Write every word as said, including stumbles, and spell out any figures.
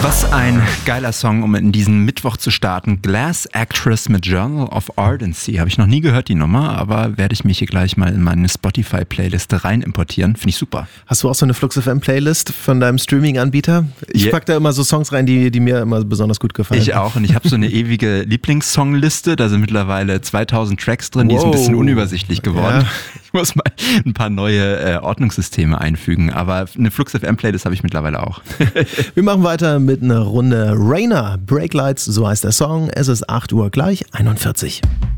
Was ein geiler Song, um in diesen Mittwoch zu starten. Glass Actress mit Journal of Ardency. Habe ich noch nie gehört, die Nummer, aber werde ich mich hier gleich mal in meine Spotify-Playliste rein importieren. Finde ich super. Hast du auch so eine Flux F M-Playlist von deinem Streaming-Anbieter? Ich yeah. pack da immer so Songs rein, die, die mir immer besonders gut gefallen. Ich auch, und ich habe so eine ewige Lieblingssongliste. Da sind mittlerweile zweitausend Tracks drin, die wow. ist ein bisschen unübersichtlich geworden. Ja. Ich muss mal ein paar neue äh, Ordnungssysteme einfügen, aber eine Flux F M-Playlist habe ich mittlerweile auch. Wir machen weiter mit einer Runde Rainer. Breaklights, so heißt der Song. Es ist acht Uhr gleich einundvierzig.